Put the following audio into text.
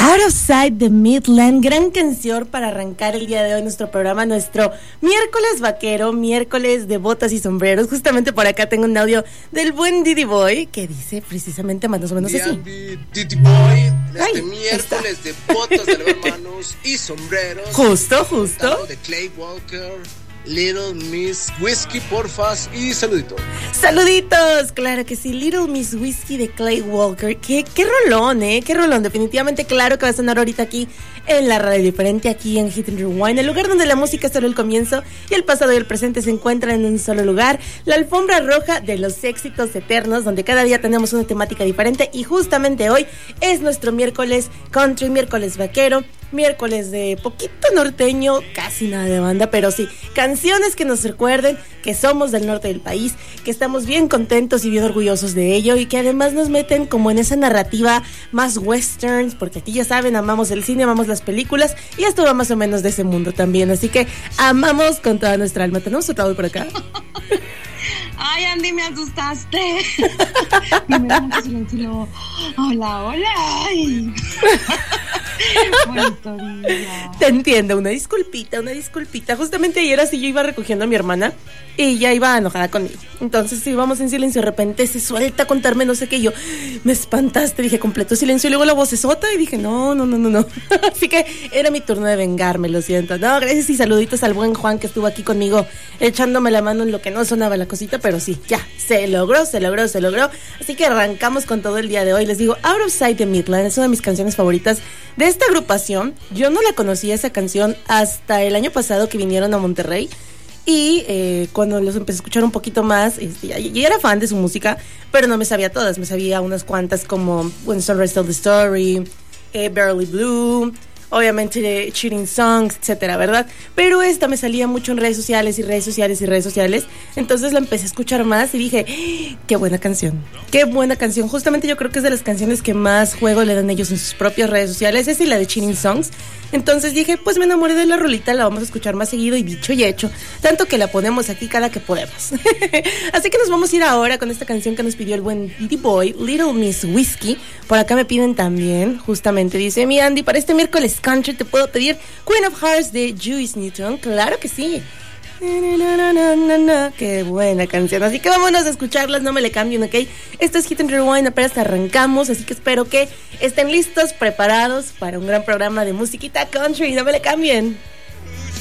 Out of Sight de Midland, gran canción para arrancar el día de hoy nuestro programa, nuestro miércoles vaquero, miércoles de botas y sombreros. Justamente por acá tengo un audio del buen Didi Boy que dice precisamente más o menos así. Didi Boy, miércoles de botas de hermanos y sombreros. Justo. De Clay Walker, Little Miss Whiskey, porfas, y saluditos. Saluditos, claro que sí, Little Miss Whiskey de Clay Walker. Qué rolón, qué rolón. Definitivamente, claro que va a sonar ahorita aquí en la radio diferente, aquí en Hit and Rewind, el lugar donde la música es solo el comienzo y el pasado y el presente se encuentran en un solo lugar, la alfombra roja de los éxitos eternos, donde cada día tenemos una temática diferente. Y justamente hoy es nuestro miércoles country, miércoles vaquero, miércoles de poquito norteño, casi nada de banda, pero sí, canciones que nos recuerden que somos del norte del país, que estamos bien contentos y bien orgullosos de ello, y que además nos meten como en esa narrativa más westerns, porque aquí ya saben, amamos el cine, amamos las películas, y esto va más o menos de ese mundo también, así que amamos con toda nuestra alma. ¿Tenemos otro audio por acá? Ay, Andy, me asustaste. Y me da mucho silencio. Hola. Ay. Te entiendo, una disculpita. Justamente ayer así yo iba recogiendo a mi hermana y ella iba enojada conmigo. Entonces íbamos en silencio, de repente se suelta a contarme no sé qué, y yo, me espantaste, dije completo silencio, y luego la vocesota y dije, no. Así que era mi turno de vengarme, lo siento. No, gracias y saluditos al buen Juan que estuvo aquí conmigo echándome la mano en lo que no sonaba la cosita, pero sí, ya, se logró. Así que arrancamos con todo el día de hoy. Les digo, Out of Sight de Midland es una de mis canciones favoritas de esta agrupación. Yo no la conocía esa canción hasta el año pasado que vinieron a Monterrey. Y cuando los empecé a escuchar un poquito más, yo era fan de su música, pero no me sabía todas. Me sabía unas cuantas como When Sunrise Tells the Story, Barely Blue, obviamente Cheating Songs, etcétera, ¿verdad? Pero esta me salía mucho en redes sociales. Entonces la empecé a escuchar más y dije, qué buena canción. Justamente yo creo que es de las canciones que más juego le dan ellos en sus propias redes sociales, esa y la de Cheating Songs. Entonces dije, pues me enamoré de la rolita, la vamos a escuchar más seguido, y dicho y hecho, tanto que la ponemos aquí cada que podemos. Así que nos vamos a ir ahora con esta canción que nos pidió el buen Didi Boy, Little Miss Whiskey. Por acá me piden también, justamente dice, mi Andy, para este miércoles country te puedo pedir Queen of Hearts de Joyce Newton. Claro que sí. Qué buena canción, así que vámonos a escucharlas, no me le cambien, ¿ok? Esto es Hit and Rewind, apenas arrancamos, así que espero que estén listos, preparados para un gran programa de musiquita country, no me le cambien.